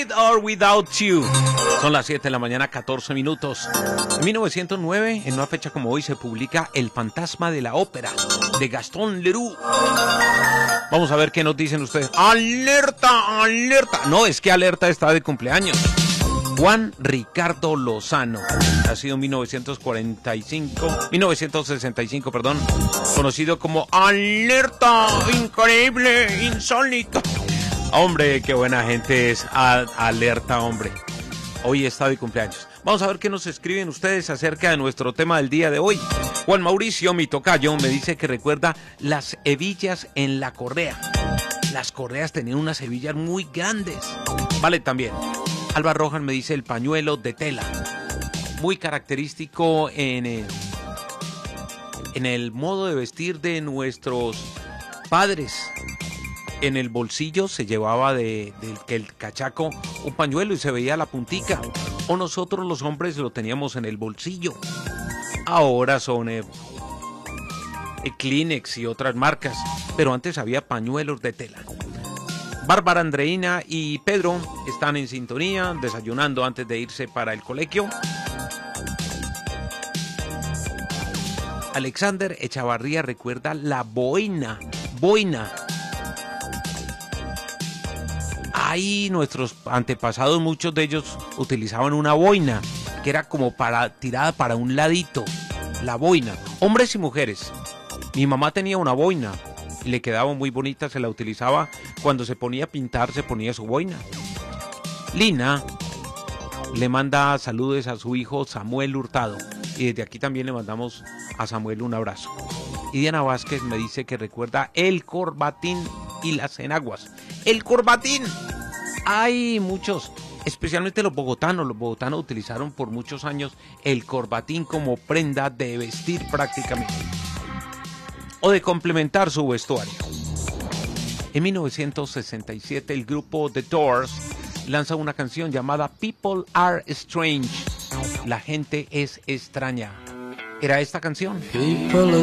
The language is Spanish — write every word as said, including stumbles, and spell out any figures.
With or Without You. Son las siete de la mañana, catorce minutos. En mil novecientos nueve, en una fecha como hoy, se publica El fantasma de la ópera, de Gaston Leroux. Vamos a ver qué nos dicen ustedes. ¡Alerta, alerta! No, es que Alerta está de cumpleaños. Juan Ricardo Lozano, nacido en mil novecientos cuarenta y cinco, mil novecientos sesenta y cinco, perdón, conocido como Alerta, increíble, insólito. Hombre, qué buena gente es a, Alerta, hombre. Hoy está de cumpleaños. Vamos a ver qué nos escriben ustedes acerca de nuestro tema del día de hoy. Juan Mauricio, mi tocayo, me dice que recuerda las hebillas en la correa. Las correas tenían unas hebillas muy grandes. Vale, también. Alba Rojas me dice el pañuelo de tela. Muy característico en el, en el modo de vestir de nuestros padres. En el bolsillo se llevaba de, de, de el cachaco un pañuelo y se veía la puntica. O nosotros los hombres lo teníamos en el bolsillo. Ahora son eh, Kleenex y otras marcas, pero antes había pañuelos de tela. Bárbara, Andreina y Pedro están en sintonía, desayunando antes de irse para el colegio. Alexander Echavarría recuerda la boina, boina. Ahí nuestros antepasados, muchos de ellos utilizaban una boina, que era como para tirada para un ladito, la boina. Hombres y mujeres. Mi mamá tenía una boina y le quedaba muy bonita, se la utilizaba cuando se ponía a pintar, se ponía su boina. Lina le manda saludos a su hijo Samuel Hurtado y desde aquí también le mandamos a Samuel un abrazo. Y Diana Vázquez me dice que recuerda el corbatín y las enaguas. ¡El corbatín! Hay muchos, especialmente los bogotanos. Los bogotanos utilizaron por muchos años el corbatín como prenda de vestir prácticamente, o de complementar su vestuario. En mil novecientos sesenta y siete el grupo The Doors lanza una canción llamada People Are Strange. La gente es extraña. ¿Era esta canción? People